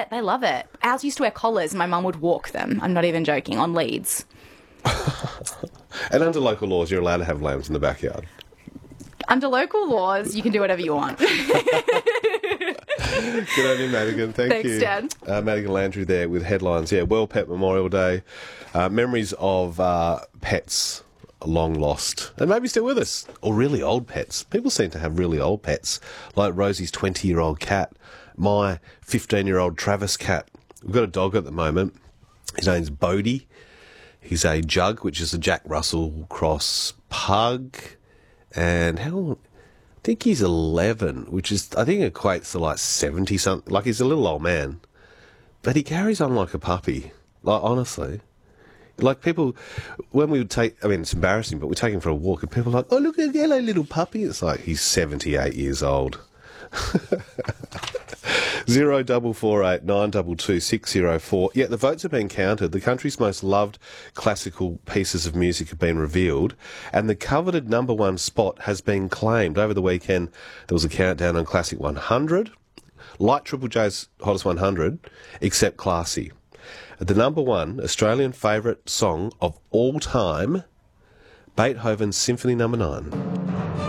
bet. They love it. Ours used to wear collars and my mum would walk them. I'm not even joking, on leads. And under local laws, you're allowed to have lambs in the backyard. Under local laws, you can do whatever you want. Good on you, Madigan. Thanks, you. Dad. Madigan Landry there with headlines. Yeah, World Pet Memorial Day. Memories of pets long lost and maybe still with us, or really old pets. People seem to have really old pets, like Rosie's 20-year-old cat, my 15-year-old Travis cat. We've got a dog at the moment. His name's Bodie. He's a jug, which is a Jack Russell cross pug. And I think he's 11, which is, I think equates to like 70-something. Like, he's a little old man. But he carries on like a puppy. Like, honestly. Like, people, when we would take, I mean, it's embarrassing, but we take him for a walk and people are like, oh, look at a yellow little puppy. It's like, he's 78 years old. 0448 922 604. Yeah, the votes have been counted. The country's most loved classical pieces of music have been revealed, and the coveted number one spot has been claimed. Over the weekend, there was a countdown on Classic 100, like Triple J's Hottest 100, except Classy. The number one Australian favourite song of all time, Beethoven's Symphony No. 9.